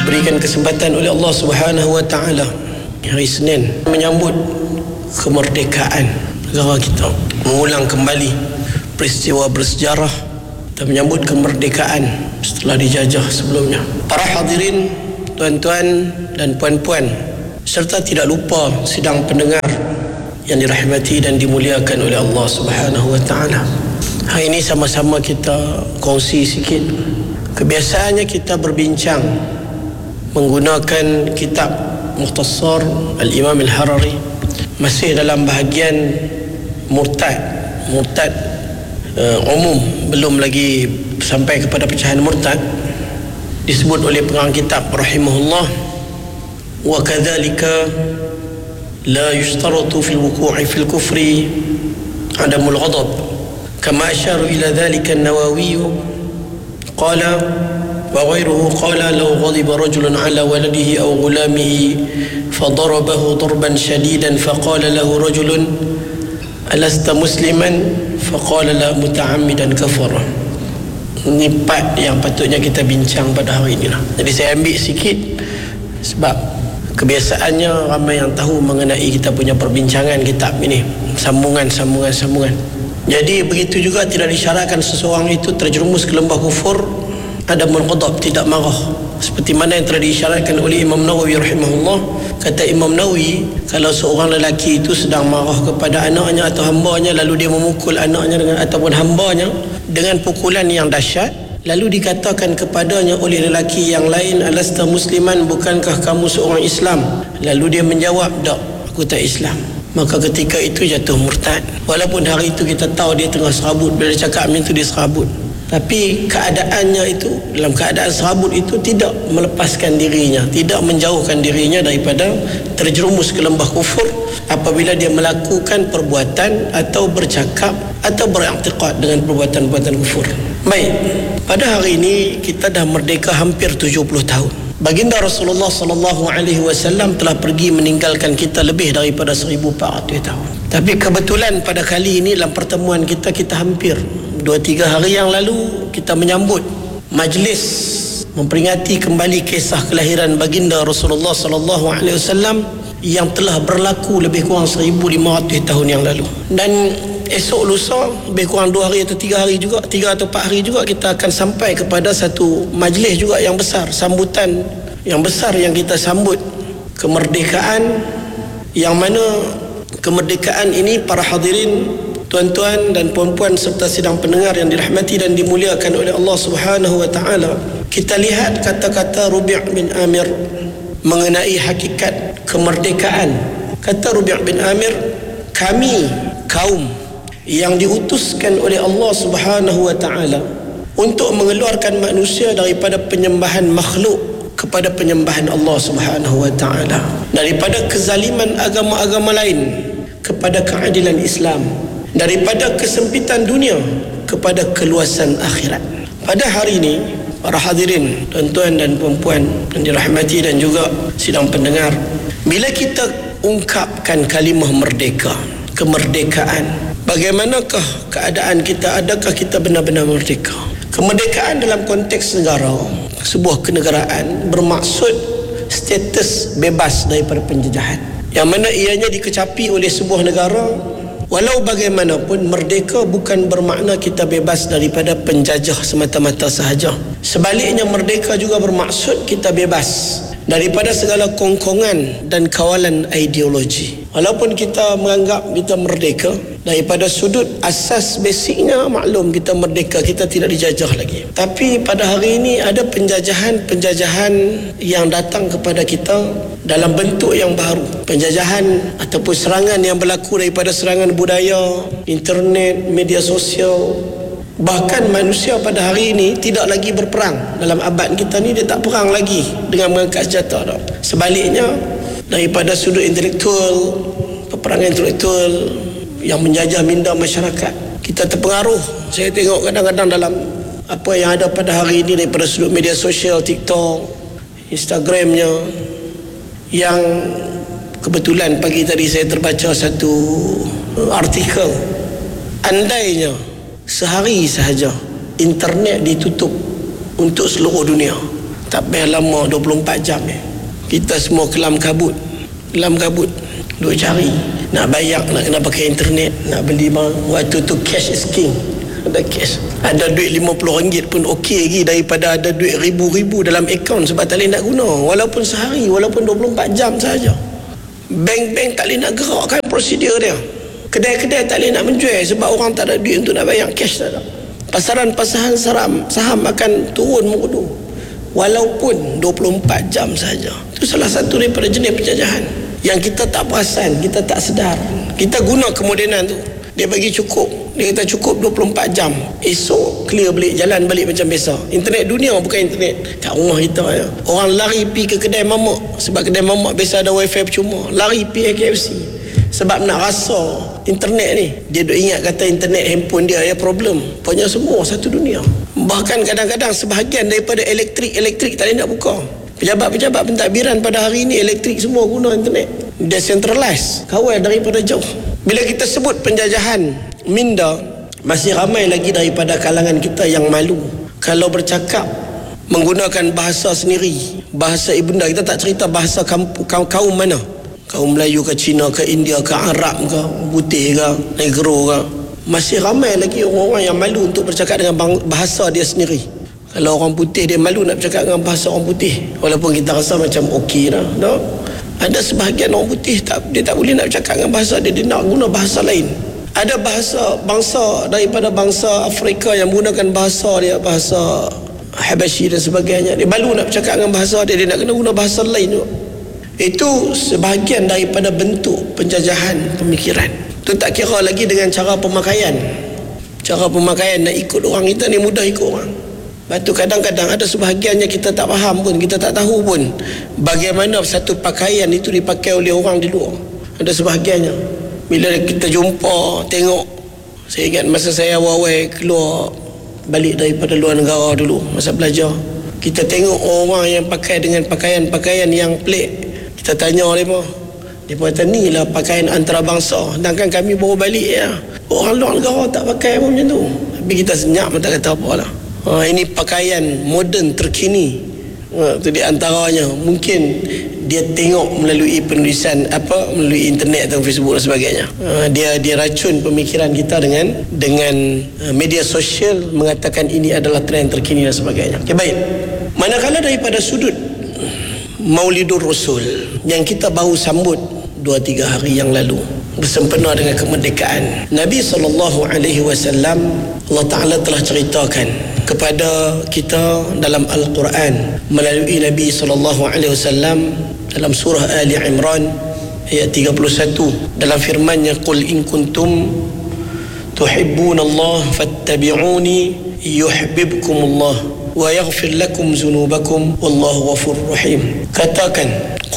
diberikan kesempatan oleh Allah Subhanahu wa taala hari Senin menyambut kemerdekaan negara kita, mengulang kembali peristiwa bersejarah dan menyambut kemerdekaan setelah dijajah sebelumnya. Para hadirin, tuan-tuan dan puan-puan, serta tidak lupa sidang pendengar yang dirahmati dan dimuliakan oleh Allah Subhanahu wa taala. Hari ini sama-sama kita kongsi sikit. Kebiasaannya kita berbincang menggunakan kitab Mukhtasar Al-Imam Al-Harari, masih dalam bahagian murtad umum, belum lagi sampai kepada pecahan murtad. Disebut oleh pengarang kitab rahimahullah, wa kadzalika la yushtaratu fil wuqu'i fil kufri adamul ghadab kama asharu ila dhalika an-Nawawi qala wa ghayruhu qala law ghadiba rajulun ala waladihi aw ghulamihi fadarabahu darban shadidan faqala lahu rajulun alasta musliman faqala la muta'ammidan kafara. Ini part yang patutnya kita bincang pada hari ini lah. Jadi saya ambil sikit sebab kebiasaannya ramai yang tahu mengenai kita punya perbincangan kitab ini, sambungan. Jadi begitu juga tidak disyaratkan seseorang itu terjerumus ke lembah kufur adamul ghadab, tidak marah, seperti mana yang telah disyaratkan oleh Imam Nawawi rahimahullah. Kata Imam Nawawi, kalau seorang lelaki itu sedang marah kepada anaknya atau hambanya, lalu dia memukul anaknya ataupun hambanya dengan pukulan yang dahsyat, lalu dikatakan kepadanya oleh lelaki yang lain, alasta musliman, bukankah kamu seorang Islam? Lalu dia menjawab, tak, aku tak Islam. Maka ketika itu jatuh murtad. Walaupun hari itu kita tahu dia tengah serabut, bila dia cakap macam itu dia serabut, tapi keadaannya itu, dalam keadaan serabut itu, tidak melepaskan dirinya, tidak menjauhkan dirinya daripada terjerumus ke lembah kufur apabila dia melakukan perbuatan atau bercakap atau beriktikad dengan perbuatan-perbuatan kufur. Baik, pada hari ini kita dah merdeka hampir 70 tahun. Baginda Rasulullah sallallahu alaihi wasallam telah pergi meninggalkan kita lebih daripada 1400 tahun. Tapi kebetulan pada kali ini dalam pertemuan kita hampir 2-3 hari yang lalu kita menyambut majlis memperingati kembali kisah kelahiran baginda Rasulullah sallallahu alaihi wasallam yang telah berlaku lebih kurang 1500 tahun yang lalu. Dan esok lusa lebih kurang 2 hari atau 3 hari juga, 3 atau 4 hari juga, kita akan sampai kepada satu majlis juga yang besar, sambutan yang besar yang kita sambut kemerdekaan, yang mana kemerdekaan ini para hadirin, tuan-tuan dan puan-puan serta sidang pendengar yang dirahmati dan dimuliakan oleh Allah Subhanahu wa taala, kita lihat kata-kata Rubi' bin Amir mengenai hakikat kemerdekaan. Kata Rubi' bin Amir, kami kaum yang diutuskan oleh Allah Subhanahu wa taala untuk mengeluarkan manusia daripada penyembahan makhluk kepada penyembahan Allah Subhanahu wa taala, daripada kezaliman agama-agama lain kepada keadilan Islam, daripada kesempitan dunia kepada keluasan akhirat. Pada hari ini, para hadirin, tuan-tuan dan puan-puan yang dirahmati dan juga sidang pendengar, bila kita ungkapkan kalimah merdeka, kemerdekaan, bagaimanakah keadaan kita? Adakah kita benar-benar merdeka? Kemerdekaan dalam konteks negara, sebuah kenegaraan, bermaksud status bebas daripada penjajahan, yang mana ianya dikecapi oleh sebuah negara. Walau bagaimanapun, merdeka bukan bermakna kita bebas daripada penjajah semata-mata sahaja. Sebaliknya, merdeka juga bermaksud kita bebas daripada segala kongkongan dan kawalan ideologi. Walaupun kita menganggap kita merdeka, daripada sudut asas basiknya maklum kita merdeka, kita tidak dijajah lagi. Tapi pada hari ini ada penjajahan yang datang kepada kita dalam bentuk yang baru. Penjajahan ataupun serangan yang berlaku daripada serangan budaya, internet, media sosial. Bahkan manusia pada hari ini tidak lagi berperang. Dalam abad kita ni dia tak perang lagi dengan mengangkat senjata. Sebaliknya, daripada sudut intelektual, peperangan intelektual yang menjajah minda masyarakat, kita terpengaruh. Saya tengok kadang-kadang dalam apa yang ada pada hari ini daripada sudut media sosial, TikTok, Instagramnya, yang kebetulan pagi tadi saya terbaca satu artikel, andainya sehari sahaja internet ditutup untuk seluruh dunia, Tak payah lama 24 jam kita semua kelam kabut duk cari nak bayar, nak kena pakai internet, nak beli barang. Waktu tu cash is king. Ada cash, ada duit RM50 pun okey lagi daripada ada duit ribu-ribu dalam akaun sebab tak boleh nak guna, walaupun sehari, walaupun 24 jam saja. Bank-bank tak boleh nak gerakkan prosedur dia. Kedai-kedai tak boleh nak menjual sebab orang tak ada duit untuk nak bayar, cash tak ada. Pasaran-pasaran saham akan turun muka walaupun 24 jam saja. Itu salah satu daripada jenis penjajahan yang kita tak perasan, kita tak sedar. Kita guna kemodenan tu. Dia bagi cukup, dia kata cukup 24 jam, esok clear balik, jalan balik macam biasa. Internet dunia bukan internet kat rumah kita ya. Orang lari pi ke kedai mamak sebab kedai mamak biasa ada wifi percuma, lari pi KFC sebab nak rasa internet ni. Dia duk ingat kata internet handphone dia ya problem. Punya semua satu dunia. Bahkan kadang-kadang sebahagian daripada elektrik tak boleh nak buka. Pejabat-pejabat pentadbiran pada hari ini elektrik semua guna internet. Decentralized, kawal daripada jauh. Bila kita sebut penjajahan minda, masih ramai lagi daripada kalangan kita yang malu kalau bercakap menggunakan bahasa sendiri, bahasa ibunda. Kita tak cerita bahasa kaum mana, kaum Melayu ke, Cina ke, India ke, Arab ke, putih ke, negro ke. Masih ramai lagi orang-orang yang malu untuk bercakap dengan bahasa dia sendiri. Kalau orang putih dia malu nak bercakap dengan bahasa orang putih, walaupun kita rasa macam okey dah, no? Ada sebahagian orang putih dia tak boleh nak bercakap dengan bahasa dia nak guna bahasa lain. Ada bangsa daripada bangsa Afrika yang menggunakan bahasa dia, bahasa Habasyi dan sebagainya. Dia malu nak bercakap dengan bahasa dia nak kena guna bahasa lain juga. Itu sebahagian daripada bentuk penjajahan pemikiran. Itu tak kira lagi dengan cara pemakaian. Cara pemakaian nak ikut orang, kita ni mudah ikut orang. Lepas tu kadang-kadang ada sebahagiannya kita tak faham pun, kita tak tahu pun bagaimana satu pakaian itu dipakai oleh orang di luar. Ada sebahagiannya bila kita jumpa, tengok. Saya ingat masa saya awal-awal keluar balik daripada luar negara dulu, masa belajar, kita tengok orang yang pakai dengan pakaian-pakaian yang pelik. Kita tanya dia kata ni lah pakaian antarabangsa, sedangkan kami baru balik ya. Orang luar negara tak pakai pun macam tu, tapi kita senyap tak kata apa lah. Ini pakaian moden terkini. Itu di antaranya. Mungkin dia tengok melalui penulisan melalui internet atau Facebook dan sebagainya. Dia racun pemikiran kita dengan media sosial, mengatakan ini adalah trend terkini dan sebagainya. Okay, baik. Manakala daripada sudut Maulidur Rasul yang kita baru sambut 2-3 hari yang lalu bersempena dengan kemerdekaan, Nabi SAW, Allah Ta'ala telah ceritakan kepada kita dalam Al-Quran melalui Nabi SAW dalam surah Ali Imran ayat 31, dalam firman-Nya, qul in kuntum tuhibbunallah fattabi'uni yuhibbukumullah wa yaghfir lakum dhunubakum wallahu ghafurur rahim. Katakan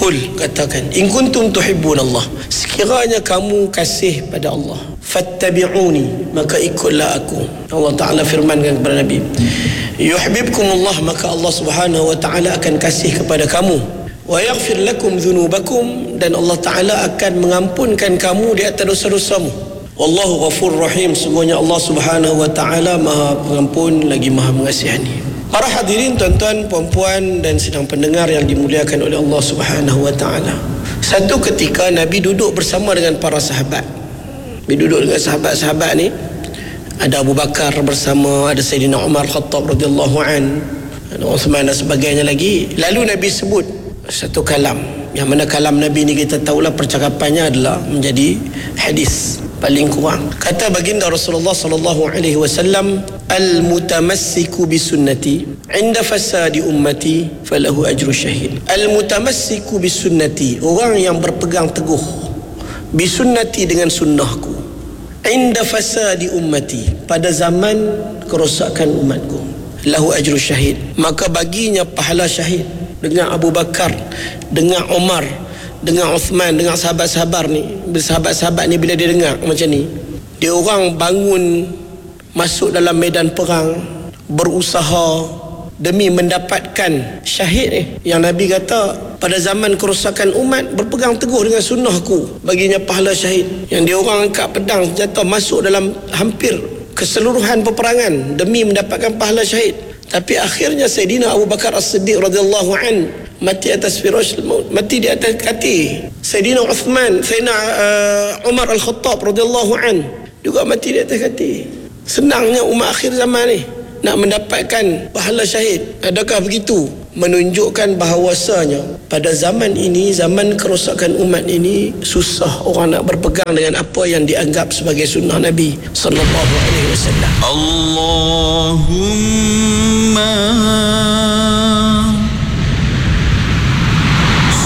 in kuntum tuhibbunallah, sekiranya kamu kasih pada Allah, fattabi'uni, maka ikutlah aku. Allah Ta'ala firmankan kepada Nabi, yuhibbukumullah, maka Allah Subhanahu wa Ta'ala akan kasih kepada kamu, wa yaghfir lakum dhunubakum, dan Allah Ta'ala akan mengampunkan kamu di atas dosa-dosamu. Wallahu ghafurur rahim, sungguhnya Allah Subhanahu wa Ta'ala Maha Pengampun lagi Maha Mengasihani. Para hadirin, tuan-tuan, puan-puan dan sidang pendengar yang dimuliakan oleh Allah Subhanahu wa Ta'ala, satu ketika Nabi duduk bersama dengan para sahabat. Nabi duduk dengan sahabat-sahabat ni, ada Abu Bakar bersama, ada Sayyidina Umar Khattab radhiyallahu an, ada Uthman dan sebagainya lagi. Lalu Nabi sebut satu kalam, yang mana kalam Nabi ni kita tahulah percakapannya adalah menjadi hadis paling kurang. Kata baginda Rasulullah sallallahu alaihi wasallam, al-mutamassiku bisunnati inda fasadi ummati falahu ajru syahid. Al-mutamassiku bisunnati, orang yang berpegang teguh bisunnati, dengan sunnahku, inda fasadi ummati, pada zaman kerosakan umatku, lahu ajru syahid, maka baginya pahala syahid. Dengan Abu Bakar, dengan Umar, dengan Uthman, dengan sahabat-sahabat ni bila dia dengar macam ni, dia orang bangun masuk dalam medan perang, berusaha demi mendapatkan syahid ni. Yang Nabi kata pada zaman kerosakan umat berpegang teguh dengan sunnahku, baginya pahala syahid. Yang dia orang angkat pedang senjata masuk dalam hampir keseluruhan peperangan demi mendapatkan pahala syahid. Tapi akhirnya Sayyidina Abu Bakar As-Siddiq radhiyallahu an mati atas firasy maut, mati di atas kati. Sayyidina Uthman, Sayyidina Umar Al-Khattab radhiyallahu an juga mati di atas kati. Senangnya umat akhir zaman ni nak mendapatkan pahala syahid. Adakah begitu? Menunjukkan bahawasanya pada zaman ini, zaman kerosakan umat ini, susah orang nak berpegang dengan apa yang dianggap sebagai sunnah Nabi sallallahu alaihi wasallam. Allahumma